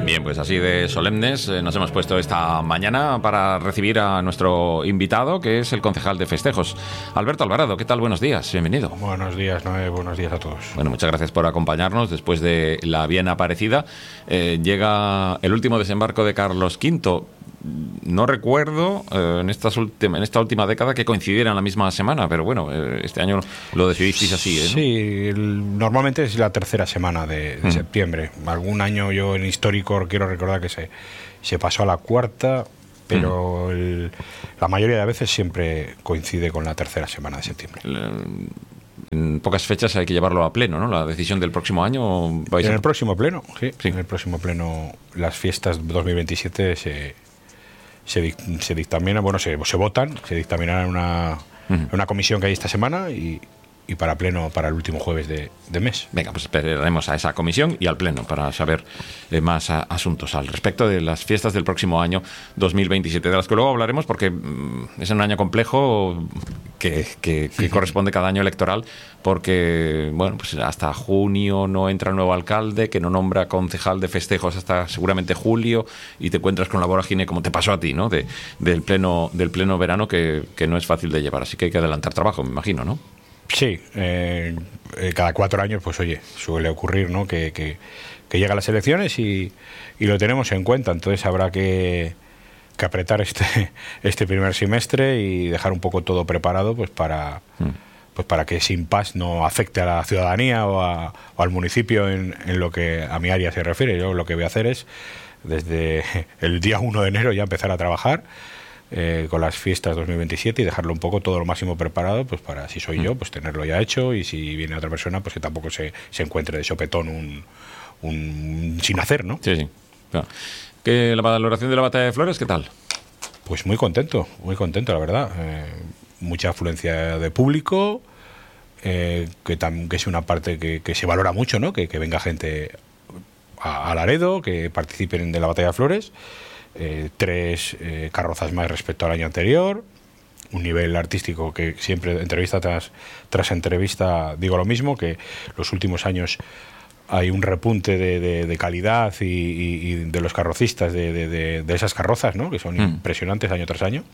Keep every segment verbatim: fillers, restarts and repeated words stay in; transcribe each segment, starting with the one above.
Bien, pues así de solemnes eh, nos hemos puesto esta mañana para recibir a nuestro invitado, que es el concejal de festejos, Alberto Alvarado. ¿Qué tal? Buenos días, bienvenido. Buenos días, Noé, buenos días a todos. Bueno, muchas gracias por acompañarnos después de la bien aparecida. Eh, llega el último desembarco de Carlos quinto. No recuerdo eh, en, estas última, en esta última década que coincidiera en la misma semana, pero bueno, eh, este año lo decidisteis así, ¿eh? ¿no? Sí, el, normalmente es la tercera semana de, de mm. septiembre. Algún año yo en histórico quiero recordar que se, se pasó a la cuarta, pero mm. el, la mayoría de veces siempre coincide con la tercera semana de septiembre. El, En pocas fechas hay que llevarlo a pleno, ¿no? La decisión del próximo año. ¿vais en a... el próximo pleno, sí, sí. En el próximo pleno, las fiestas dos mil veintisiete se, se, se dictaminan, bueno, se, se votan, se dictaminará en una, uh-huh. una comisión que hay esta semana y, y para pleno para el último jueves de, de mes. Venga, pues esperaremos a esa comisión y al pleno para saber eh, más a, asuntos al respecto de las fiestas del próximo año dos mil veintisiete, de las que luego hablaremos porque mm, es un año complejo que, que, que corresponde cada año electoral, porque bueno, pues hasta junio no entra el nuevo alcalde, que no nombra concejal de festejos hasta seguramente julio, y te encuentras con la vorágine como te pasó a ti, ¿no? De, del pleno del pleno verano, que, que no es fácil de llevar, así que hay que adelantar trabajo, me imagino, ¿no? Sí, eh, eh, cada cuatro años, pues oye, suele ocurrir, ¿no? Que, que, que llegan las elecciones y, y lo tenemos en cuenta, entonces habrá que, que apretar este, este primer semestre y dejar un poco todo preparado, pues para, mm. pues para que ese impasse no afecte a la ciudadanía o, a, o al municipio en, en lo que a mi área se refiere. Yo lo que voy a hacer es, desde el día uno de enero ya empezar a trabajar Eh, con las fiestas dos mil veintisiete y dejarlo un poco todo lo máximo preparado, pues para, si soy yo, pues tenerlo ya hecho, y si viene otra persona, pues que tampoco se, se encuentre de sopetón un, un sin hacer, ¿no? Sí, sí. Claro. ¿Qué, la valoración de la Batalla de Flores, qué tal? Pues muy contento, muy contento, la verdad. Eh, mucha afluencia de público, eh, que, tam, que es una parte que, que se valora mucho, ¿no? Que, que venga gente a, a Laredo, que participen de la Batalla de Flores. Eh, tres eh, carrozas más respecto al año anterior, un nivel artístico que siempre, entrevista tras, tras entrevista, digo lo mismo, que los últimos años hay un repunte de, de, de calidad y, y, y de los carrocistas de, de, de, de esas carrozas, ¿no? Que son mm. impresionantes año tras año,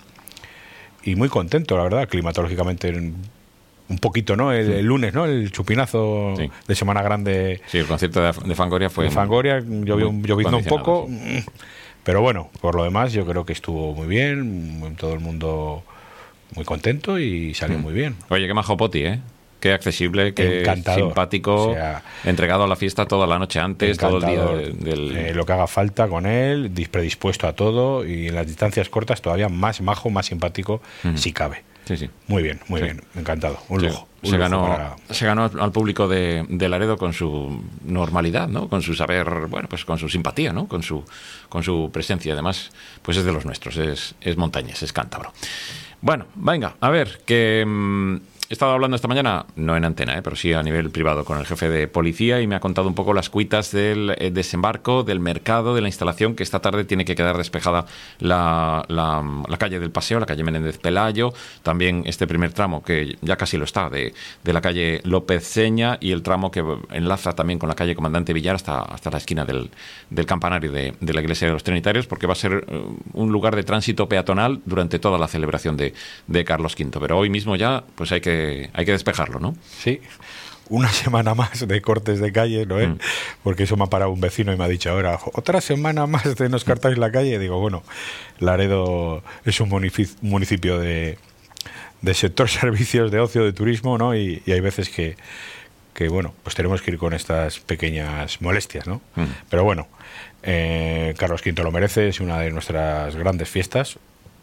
y muy contento, la verdad, climatológicamente un poquito, ¿no? El, el lunes, ¿no? El chupinazo sí. de Semana Grande. Sí, el concierto de, de Fangoria fue... De Fangoria, llovió, lloviendo un poco... Sí. Pero bueno, por lo demás yo creo que estuvo muy bien, todo el mundo muy contento y salió mm. muy bien. Oye, qué majo Poti, ¿eh? Qué accesible, qué encantador. Simpático, o sea, entregado a la fiesta toda la noche antes, todo el día de, del... Eh, lo que haga falta con él, predispuesto a todo, y en las distancias cortas todavía más majo, más simpático, mm. si cabe. Sí, sí. Muy bien, muy sí. bien, encantado, un sí. lujo. Un se, lujo ganó, para... se ganó al público de, de Laredo con su normalidad, ¿no? Con su saber, bueno, pues con su simpatía, ¿no? Con su, con su presencia. Además, pues es de los nuestros, es, es montañés, es cántabro. Bueno, venga, a ver, que... Mmm, he estado hablando esta mañana, no en antena, ¿eh? pero sí a nivel privado, con el jefe de policía, y me ha contado un poco las cuitas del eh, desembarco, del mercado, de la instalación, que esta tarde tiene que quedar despejada la, la, la calle del Paseo, la calle Menéndez Pelayo, también este primer tramo, que ya casi lo está, de, de la calle López Seña, y el tramo que enlaza también con la calle Comandante Villar hasta, hasta la esquina del, del campanario de, de la Iglesia de los Trinitarios, porque va a ser uh, un lugar de tránsito peatonal durante toda la celebración de, de Carlos quinto. Pero hoy mismo ya pues hay que hay que despejarlo, ¿no? Sí, una semana más de cortes de calle, ¿no? ¿Eh? Mm. Porque eso me ha parado un vecino y me ha dicho ahora, otra semana más de nos cortáis la calle. Digo, bueno, Laredo es un municipio de, de sector servicios, de ocio, de turismo, ¿no? Y, y hay veces que, que, bueno, pues tenemos que ir con estas pequeñas molestias, ¿no? Mm. Pero bueno, eh, Carlos quinto lo merece, es una de nuestras grandes fiestas,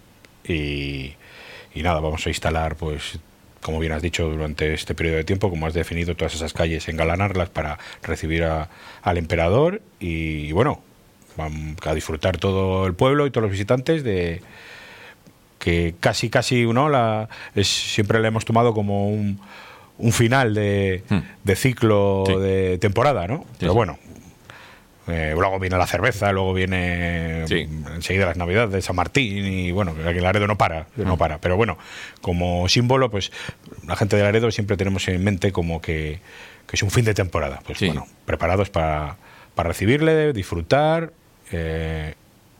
y, y nada, vamos a instalar, pues, como bien has dicho, durante este periodo de tiempo, como has definido, todas esas calles, engalanarlas para recibir a, al emperador, y, y bueno, vamos a disfrutar todo el pueblo y todos los visitantes de que casi casi ¿no? la, es, siempre le hemos tomado como un, un final de, hmm. de ciclo sí. de temporada, ¿no? Sí, pero sí. bueno, eh, luego viene la cerveza, luego viene sí. enseguida las Navidades de San Martín, y bueno, que Laredo no para, hmm. no para, pero bueno, como símbolo, pues la gente de Laredo siempre tenemos en mente como que, que es un fin de temporada, pues sí. bueno, preparados para, para recibirle, disfrutar, eh,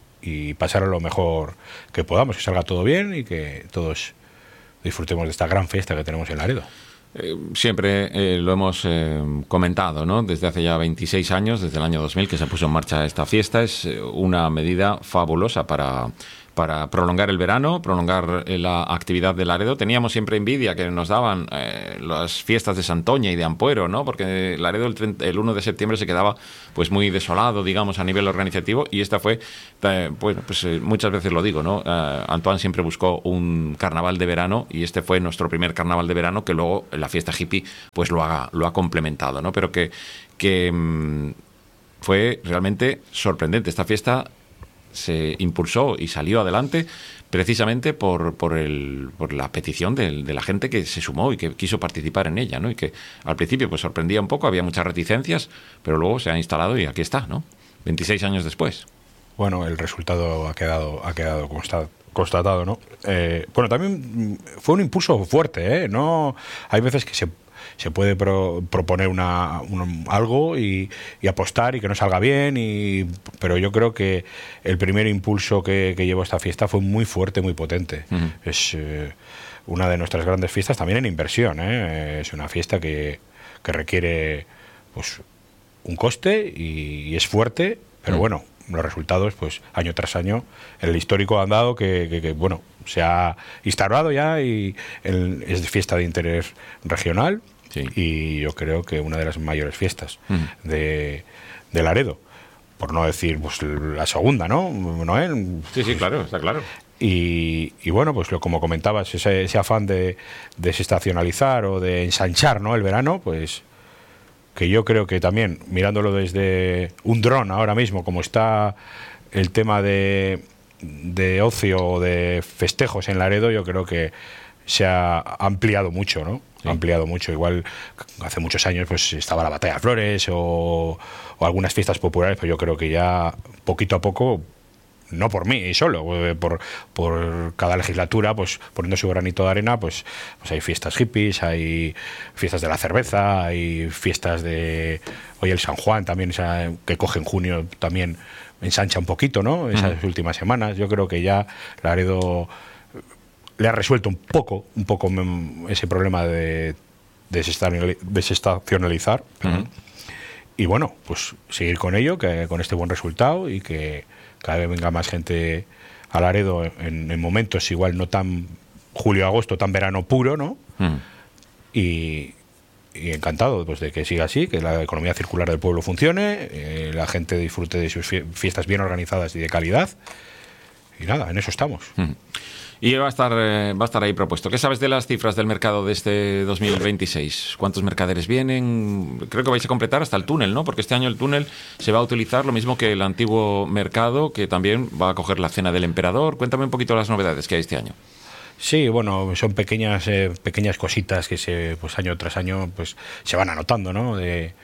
y pasar lo mejor que podamos, que salga todo bien y que todos disfrutemos de esta gran fiesta que tenemos en Laredo. Eh, siempre eh, lo hemos eh, comentado, ¿no? Desde hace ya veintiséis años, desde el año dos mil que se puso en marcha esta fiesta. Es eh, una medida fabulosa para, para prolongar el verano, prolongar eh, la actividad de Laredo. Teníamos siempre envidia que nos daban eh, las fiestas de Santoña y de Ampuero, ¿no? Porque Laredo el, treinta, el uno de septiembre se quedaba pues muy desolado, digamos, a nivel organizativo, y esta fue, eh, bueno, pues eh, muchas veces lo digo, ¿no? Eh, Antoine siempre buscó un carnaval de verano, y este fue nuestro primer carnaval de verano, que luego la fiesta hippie pues lo ha, lo ha complementado, ¿no? Pero que, que mmm, fue realmente sorprendente. Esta fiesta se impulsó y salió adelante precisamente por, por, el, por la petición de, de la gente que se sumó y que quiso participar en ella, ¿no? Y que al principio pues sorprendía un poco, había muchas reticencias, pero luego se ha instalado y aquí está, ¿no? veintiséis años después. Bueno, el resultado ha quedado, ha quedado constatado. constatado, ¿no? Eh, bueno, también fue un impulso fuerte, ¿eh? No, hay veces que se, se puede pro, proponer una, un, algo y, y apostar y que no salga bien, y, pero yo creo que el primer impulso que, que llevó esta fiesta fue muy fuerte, muy potente. Uh-huh. Es eh, una de nuestras grandes fiestas, también en inversión, ¿eh? Es una fiesta que, que requiere pues un coste y, y es fuerte, pero uh-huh. bueno, los resultados, pues año tras año, el histórico han dado que, que, que bueno, se ha instaurado ya y el, es fiesta de interés regional, sí. Y yo creo que una de las mayores fiestas uh-huh. de, de Laredo, por no decir pues la segunda, ¿no? Noel. Sí, sí, claro, está claro. Y, y bueno, pues lo, como comentabas, ese, ese afán de desestacionalizar o de ensanchar, ¿no?, el verano, pues que yo creo que también, mirándolo desde un dron ahora mismo, como está el tema de, de ocio o de festejos en Laredo, yo creo que se ha ampliado mucho, ¿no? Sí. Ha ampliado mucho. Igual hace muchos años pues estaba la Batalla de Flores o, o algunas fiestas populares, pero yo creo que ya poquito a poco, no por mí solo, por, por cada legislatura, pues poniendo su granito de arena, pues, pues hay fiestas hippies, hay fiestas de la cerveza, hay fiestas de... Hoy el San Juan también, esa, que coge en junio, también ensancha un poquito, ¿no? Esas uh-huh. últimas semanas. Yo creo que ya Laredo le ha resuelto un poco, un poco ese problema de desestacionalizar. Uh-huh. Y bueno, pues seguir con ello, que con este buen resultado, y que cada vez venga más gente a Laredo en, en momentos igual no tan julio-agosto, tan verano puro, ¿no? Mm. Y, y encantado pues, de que siga así, que la economía circular del pueblo funcione, eh, la gente disfrute de sus fiestas bien organizadas y de calidad. Y nada, en eso estamos. Mm. Y va a estar eh, va a estar ahí propuesto. ¿Qué sabes de las cifras del mercado de este dos mil veintiséis? ¿Cuántos mercaderes vienen? Creo que vais a completar hasta el túnel, ¿no? Porque este año el túnel se va a utilizar lo mismo que el antiguo mercado, que también va a coger la Cena del Emperador. Cuéntame un poquito las novedades que hay este año. Sí, bueno, son pequeñas eh, pequeñas cositas que se pues año tras año pues se van anotando, ¿no? De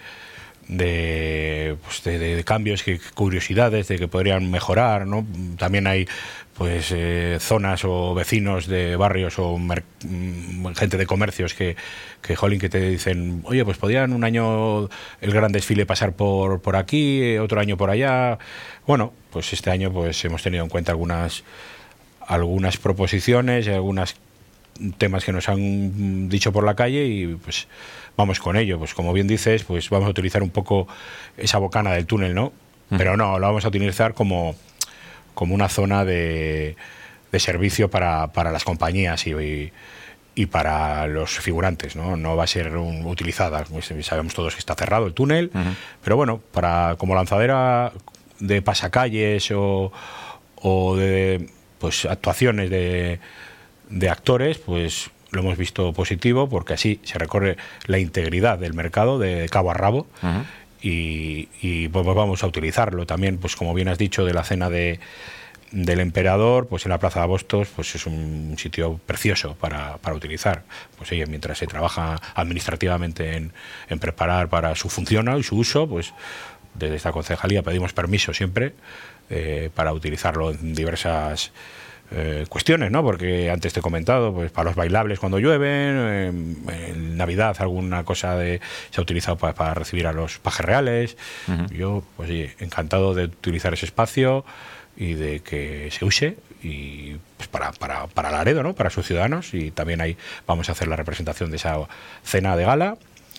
de, pues de, de, de cambios, que curiosidades de que podrían mejorar, ¿no? También hay pues eh, zonas o vecinos de barrios o mer- gente de comercios que, que, jolín, que te dicen, oye, pues podrían un año el gran desfile pasar por, por aquí, otro año por allá. Bueno, pues este año pues hemos tenido en cuenta algunas algunas proposiciones y algunos temas que nos han dicho por la calle y pues vamos con ello. Pues como bien dices, pues vamos a utilizar un poco esa bocana del túnel, ¿no? Uh-huh. Pero no, lo vamos a utilizar como como una zona de, de servicio para, para las compañías y, y, y para los figurantes, ¿no? No va a ser un, utilizada, pues sabemos todos que está cerrado el túnel, uh-huh. pero bueno, para como lanzadera de pasacalles o, o de pues actuaciones de, de actores, pues lo hemos visto positivo, porque así se recorre la integridad del mercado de cabo a rabo. Uh-huh. Y, y pues vamos a utilizarlo también, pues como bien has dicho, de la cena de, del Emperador, pues en la Plaza de Abostos, pues es un sitio precioso para, para utilizar. Pues oye, mientras se trabaja administrativamente en, en preparar para su función y su uso, pues desde esta concejalía pedimos permiso siempre eh, para utilizarlo en diversas eh, cuestiones, ¿no? Porque antes te he comentado, pues para los bailables cuando llueven, eh, en Navidad alguna cosa de, se ha utilizado para, para recibir a los pajes reales. Uh-huh. Yo, pues sí, encantado de utilizar ese espacio y de que se use y pues para, para, para Laredo, ¿no? Para sus ciudadanos, y también ahí vamos a hacer la representación de esa cena de gala.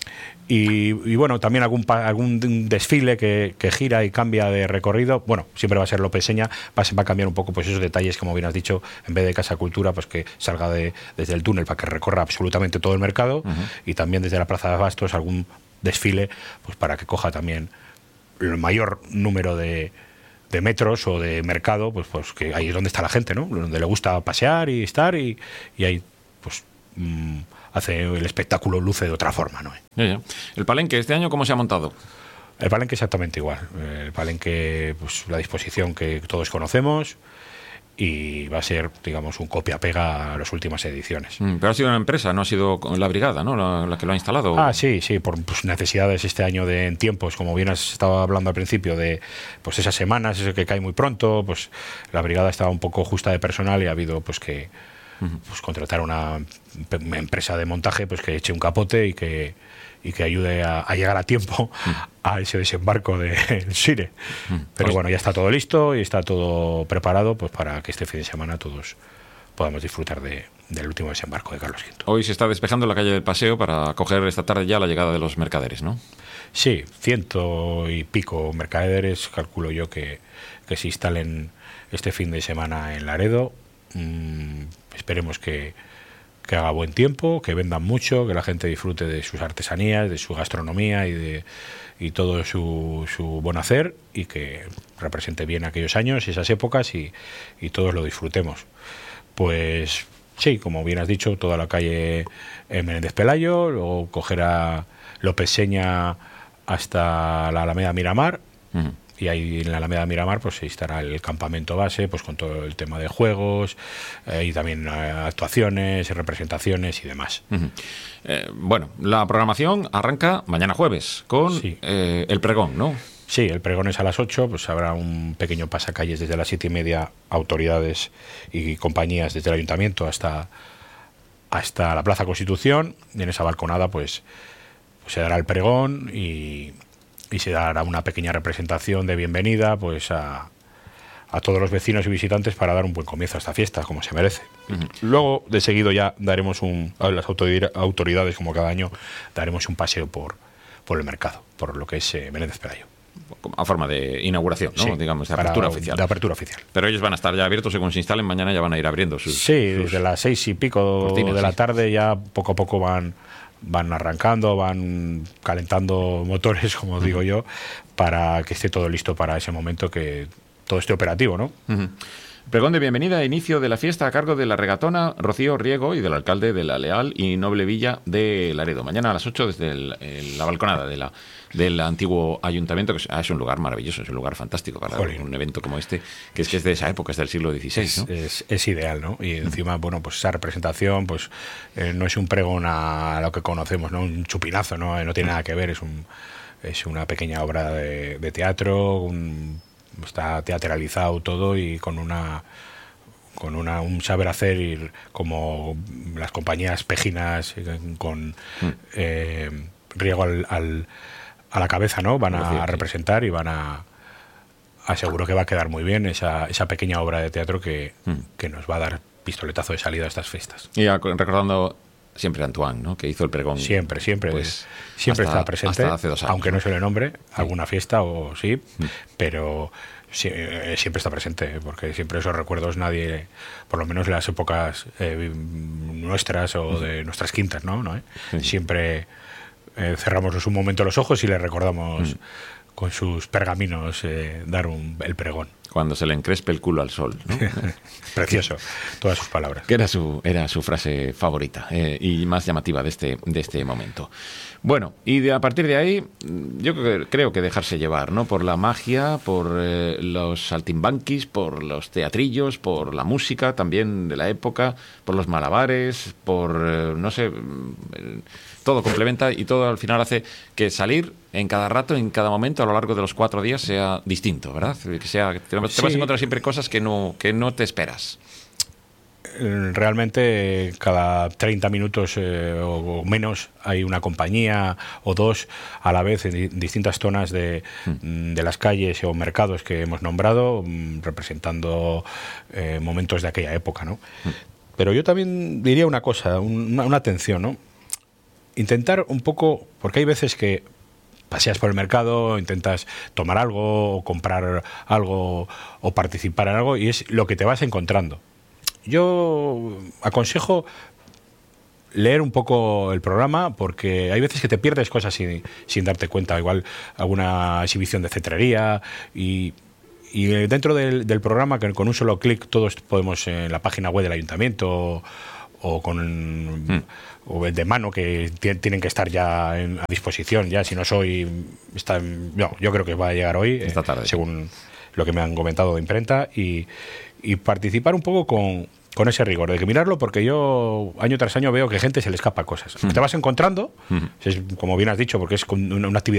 Y, y bueno, también algún algún desfile que, que gira y cambia de recorrido. Bueno, siempre va a ser López Seña, va, va a cambiar un poco pues esos detalles, como bien has dicho, en vez de Casa Cultura, pues que salga de, desde el túnel para que recorra absolutamente todo el mercado, uh-huh. y también desde la Plaza de Abastos algún desfile pues para que coja también el mayor número de, de metros o de mercado, pues, pues que ahí es donde está la gente, ¿no? Donde le gusta pasear y estar, y, y ahí pues... Mmm, hace el espectáculo, luce de otra forma, ¿no? Ya, ya. ¿El palenque este año cómo se ha montado? El palenque exactamente igual. El palenque, pues la disposición que todos conocemos, y va a ser, digamos, un copia-pega a las últimas ediciones. Mm, pero ha sido una empresa, no ha sido la brigada, ¿no? La, la que lo ha instalado. Ah, sí, sí, por pues, necesidades este año de en tiempos, como bien has estado hablando al principio, de pues esas semanas, eso que cae muy pronto, pues la brigada estaba un poco justa de personal y ha habido pues que pues contratar una, una empresa de montaje pues que eche un capote y que y que ayude a, a llegar a tiempo a ese desembarco del Sire. Pero pues, bueno, ya está todo listo y está todo preparado pues para que este fin de semana todos podamos disfrutar de, del último desembarco de Carlos quinto. Hoy se está despejando la calle del Paseo para coger esta tarde ya la llegada de los mercaderes, ¿no? Sí, ciento y pico mercaderes, calculo yo que, que se instalen este fin de semana en Laredo. Mm, esperemos que, que haga buen tiempo, que vendan mucho, que la gente disfrute de sus artesanías, de su gastronomía y de y todo su, su buen hacer, y que represente bien aquellos años y esas épocas, y, y todos lo disfrutemos. Pues sí, como bien has dicho, toda la calle Menéndez Pelayo, luego coger a López Seña hasta la Alameda Miramar. Uh-huh. Y ahí en la Alameda Miramar pues estará el campamento base, pues con todo el tema de juegos, eh, y también eh, actuaciones, representaciones y demás. Uh-huh. Eh, bueno, la programación arranca mañana jueves con sí. eh, el pregón, ¿no? Sí, el pregón es a las ocho, pues habrá un pequeño pasacalles desde las siete y media, autoridades y compañías desde el ayuntamiento hasta, hasta la Plaza Constitución, y en esa balconada pues, pues se dará el pregón y... y se dará una pequeña representación de bienvenida pues a, a todos los vecinos y visitantes para dar un buen comienzo a esta fiesta, como se merece. Uh-huh. Luego, de seguido, ya daremos un a las autoridades, como cada año, daremos un paseo por, por el mercado, por lo que es eh, Menéndez Pelayo. A forma de inauguración, ¿no? Sí, digamos, de apertura para, oficial. De apertura oficial. Pero ellos van a estar ya abiertos, según se instalen, mañana ya van a ir abriendo sus... Sí, sus desde las seis y pico cortinas, de la sí. tarde ya poco a poco van... van arrancando, van calentando motores, como uh-huh. digo yo, para que esté todo listo para ese momento, que todo esté operativo, ¿no? Uh-huh. Pregón de bienvenida e inicio de la fiesta a cargo de la regatona Rocío Riego y del alcalde de la Leal y Noble Villa de Laredo. Mañana a las ocho desde el, el, la balconada de la, del antiguo ayuntamiento, que es, ah, es un lugar maravilloso, es un lugar fantástico para Jolín. un evento como este, que es que es de esa época, es del siglo dieciséis, ¿no? Es, es, es ideal, ¿no? Y encima, bueno, pues esa representación pues eh, no es un pregón a lo que conocemos, ¿no? Un chupinazo, ¿no? No tiene nada que ver, es un es una pequeña obra de, de teatro, un está teatralizado todo y con una con una un saber hacer, y como las compañías pejinas con mm. eh, Riego al, al, a la cabeza, ¿no? Van a representar y van a aseguro que va a quedar muy bien esa, esa pequeña obra de teatro que, mm. que nos va a dar pistoletazo de salida a estas fiestas. Y recordando siempre a Antoine, ¿no? Que hizo el pregón. Siempre, siempre. Pues, siempre hasta, está presente, hace dos años, aunque no se le nombre, sí. alguna fiesta o sí, mm. pero sí, eh, siempre está presente, porque siempre esos recuerdos nadie, por lo menos en las épocas eh, nuestras o mm. de nuestras quintas, ¿no? ¿No eh? sí. Siempre eh, cerramos un momento los ojos y le recordamos mm. con sus pergaminos eh, dar un, el pregón. Cuando se le encrespe el culo al sol, ¿no? Precioso, todas sus palabras. Que era su, era su frase favorita eh, y más llamativa de este, de este momento. Bueno, y de, a partir de ahí, yo creo que dejarse llevar, ¿no? Por la magia, por eh, los saltimbanquis, por los teatrillos, por la música también de la época, por los malabares, por, eh, no sé, eh, todo complementa y todo al final hace que salir en cada rato, en cada momento, a lo largo de los cuatro días sea distinto, ¿verdad? Que sea, te, sí. te vas a encontrar siempre cosas que no, que no te esperas. realmente cada treinta minutos eh, o menos hay una compañía o dos a la vez en distintas zonas de, mm. de las calles o mercados que hemos nombrado, representando eh, momentos de aquella época, ¿no? Mm. Pero yo también diría una cosa, una, una atención, ¿no? Intentar un poco, porque hay veces que paseas por el mercado, intentas tomar algo o comprar algo o participar en algo y es lo que te vas encontrando. Yo aconsejo leer un poco el programa porque hay veces que te pierdes cosas sin, sin darte cuenta, igual alguna exhibición de cetrería y, y dentro del, del programa que con un solo clic todos podemos en la página web del ayuntamiento o, o con mm. o el de mano que t- tienen que estar ya en, a disposición ya si no soy está, no, yo creo que va a llegar hoy esta tarde, eh, según lo que me han comentado de imprenta y y participar un poco con, con ese rigor, de que mirarlo, porque yo año tras año veo que gente se le escapa cosas. Uh-huh. Te vas encontrando, uh-huh. es, como bien has dicho, porque es una, una actividad